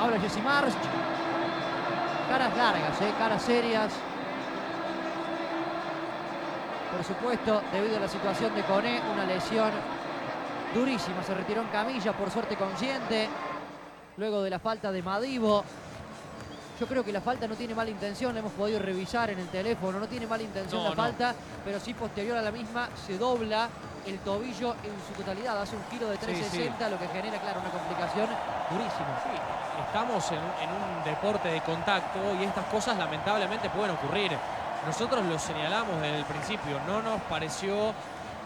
Habla Jesse Marsch. Caras largas, caras serias. Por supuesto, debido a la situación de Koné, una lesión durísima. Se retiró en camilla, por suerte consciente. Luego de la falta de Madibo. Yo creo que la falta no tiene mala intención, la hemos podido revisar en el teléfono, no tiene mala intención falta, pero sí posterior a la misma se dobla el tobillo en su totalidad, hace un giro de 360, lo que genera, claro, una complicación durísima. Sí, estamos en un deporte de contacto y estas cosas lamentablemente pueden ocurrir. Nosotros lo señalamos desde el principio, no nos pareció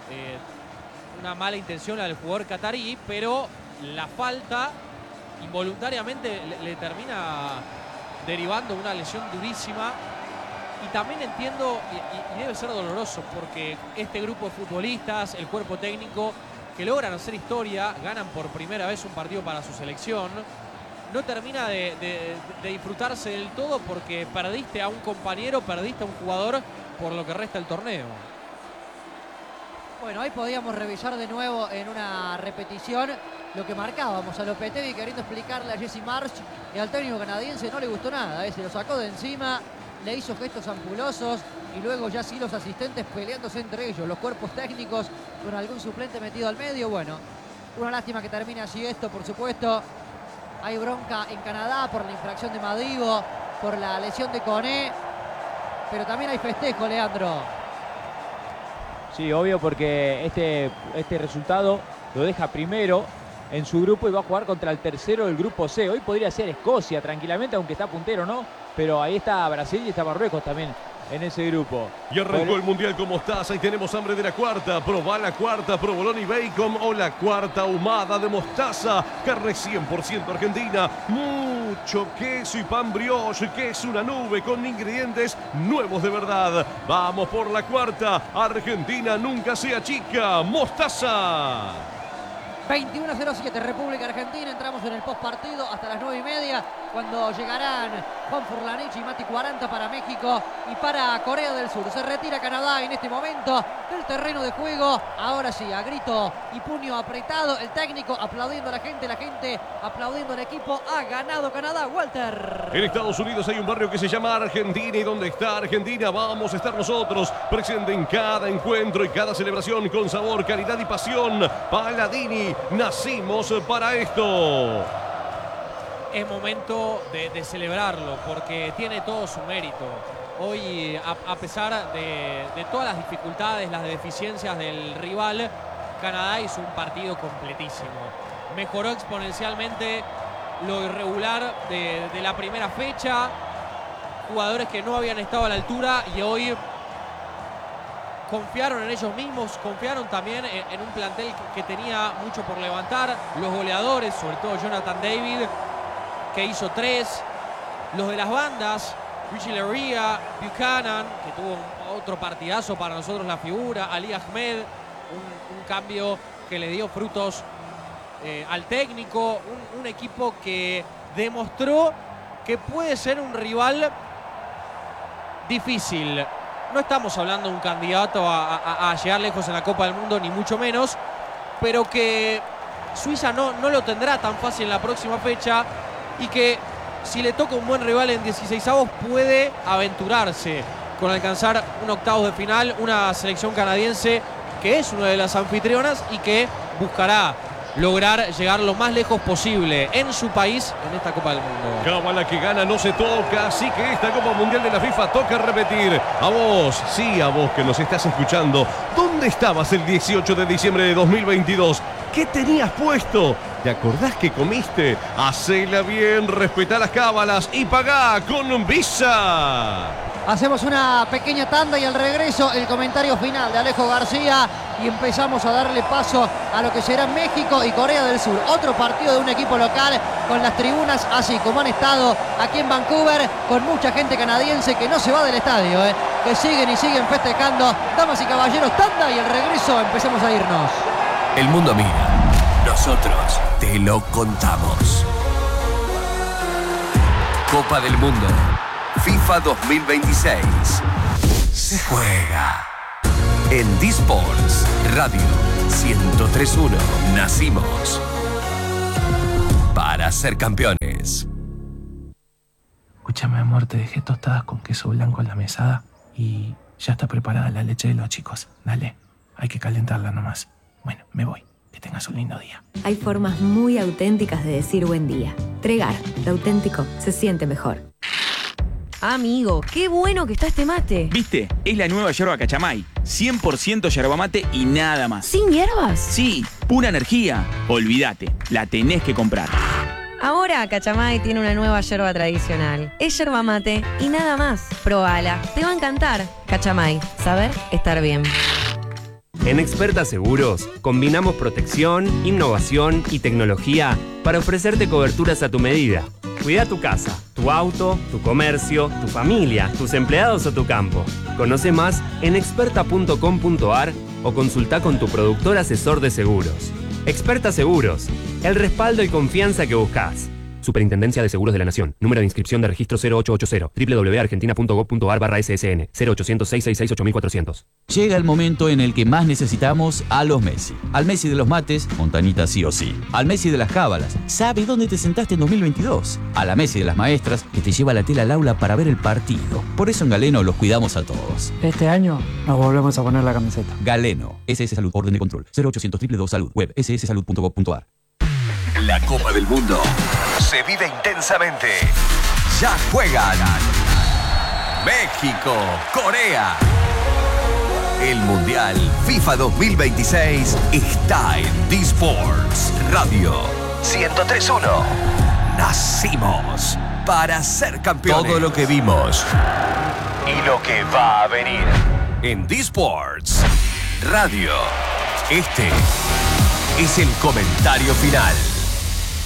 una mala intención al jugador catarí, pero la falta involuntariamente le termina derivando una lesión durísima. Y también entiendo, y debe ser doloroso, porque este grupo de futbolistas, el cuerpo técnico, que logran hacer historia, ganan por primera vez un partido para su selección, no termina de disfrutarse del todo porque perdiste a un compañero, perdiste a un jugador por lo que resta el torneo. Bueno, ahí podíamos revisar de nuevo en una repetición lo que marcábamos a Lopetegui queriendo explicarle a Jesse Marsch, y al técnico canadiense no le gustó nada, se lo sacó de encima, le hizo gestos ampulosos y luego ya sí los asistentes peleándose entre ellos, los cuerpos técnicos con algún suplente metido al medio. Bueno, una lástima que termine así esto, por supuesto. Hay bronca en Canadá por la infracción de Madibo, por la lesión de Koné, pero también hay festejo, Leandro. Sí, obvio, porque este resultado lo deja primero en su grupo y va a jugar contra el tercero del grupo C. Hoy podría ser Escocia tranquilamente, aunque está puntero, ¿no? Pero ahí está Brasil y está Marruecos también en ese grupo. Y arrancó el Mundial con mostaza y tenemos hambre de la cuarta. Probá la cuarta, provolone y bacon o la cuarta ahumada de mostaza. Carne 100% argentina, mucho queso y pan brioche, que es una nube con ingredientes nuevos de verdad. Vamos por la cuarta. Argentina nunca se achica. Mostaza. 21:07, República Argentina. Entramos en el postpartido hasta las 9:30, cuando llegarán Juan Furlanich y Mati 40 para México y para Corea del Sur. Se retira Canadá en este momento del terreno de juego. Ahora sí, a grito y puño apretado, el técnico aplaudiendo a la gente aplaudiendo al equipo. Ha ganado Canadá, Walter. En Estados Unidos hay un barrio que se llama Argentina, y donde está Argentina vamos a estar nosotros, presente en cada encuentro y cada celebración con sabor, calidad y pasión. Paladini, nacimos para esto. Es momento de celebrarlo porque tiene todo su mérito. Hoy, a pesar de todas las dificultades, las deficiencias del rival, Canadá hizo un partido completísimo. Mejoró exponencialmente lo irregular de la primera fecha. Jugadores que no habían estado a la altura y hoy confiaron en ellos mismos, confiaron también en un plantel que tenía mucho por levantar. Los goleadores, sobre todo Jonathan David, que hizo 3. Los de las bandas, Richie Lería, Buchanan, que tuvo otro partidazo para nosotros, la figura, Ali Ahmed, un cambio que le dio frutos al técnico, un equipo que demostró que puede ser un rival difícil. No estamos hablando de un candidato a llegar lejos en la Copa del Mundo, ni mucho menos, pero que Suiza no lo tendrá tan fácil en la próxima fecha y que si le toca un buen rival en 16avos puede aventurarse con alcanzar un octavos de final, una selección canadiense que es una de las anfitrionas y que buscará lograr llegar lo más lejos posible en su país en esta Copa del Mundo. Cábala que gana no se toca, así que esta Copa Mundial de la FIFA toca repetir. A vos, sí, a vos que nos estás escuchando, ¿dónde estabas el 18 de diciembre de 2022? ¿Qué tenías puesto? ¿Te acordás que comiste? Hacela bien, respetá las cábalas y pagá con Visa. Hacemos una pequeña tanda y al regreso el comentario final de Alejo García y empezamos a darle paso a lo que será México y Corea del Sur. Otro partido de un equipo local con las tribunas así como han estado aquí en Vancouver, con mucha gente canadiense que no se va del estadio, que siguen y siguen festejando. Damas y caballeros, tanda y al regreso empezamos a irnos. El mundo mira, nosotros te lo contamos. Copa del Mundo FIFA 2026. Se juega en D-Sports Radio 103.1. Nacimos para ser campeones. Escúchame, amor, te dejé tostadas con queso blanco en la mesada y ya está preparada la leche de los chicos. Dale, hay que calentarla nomás. Bueno, me voy. Que tengas un lindo día. Hay formas muy auténticas de decir buen día. Tregar, lo auténtico se siente mejor. Amigo, qué bueno que está este mate. ¿Viste? Es la nueva yerba Cachamay. 100% yerba mate y nada más. ¿Sin hierbas? Sí, pura energía. Olvídate, la tenés que comprar. Ahora Cachamay tiene una nueva yerba tradicional. Es yerba mate y nada más. Probala, te va a encantar. Cachamay, saber estar bien. En Experta Seguros, combinamos protección, innovación y tecnología para ofrecerte coberturas a tu medida. Cuida tu casa, tu auto, tu comercio, tu familia, tus empleados o tu campo. Conoce más en experta.com.ar o consulta con tu productor asesor de seguros. Experta Seguros, el respaldo y confianza que buscas. Superintendencia de Seguros de la Nación. Número de inscripción de registro 0880. www.argentina.gov.ar/ssn. 0800-666-8400. Llega el momento en el que más necesitamos a los Messi. Al Messi de los mates, Montanita sí o sí. Al Messi de las cábalas, sabe dónde te sentaste en 2022. A la Messi de las maestras, que te lleva la tela al aula para ver el partido. Por eso en Galeno los cuidamos a todos. Este año nos volvemos a poner la camiseta. Galeno, SS Salud, orden de control. 0800 222 Salud, web sssalud.gov.ar. La Copa del Mundo se vive intensamente. Ya juegan México, Corea. El Mundial FIFA 2026 está en D-Sports Radio 103.1. Nacimos para ser campeones. Todo lo que vimos y lo que va a venir en D-Sports Radio. Este es el comentario final.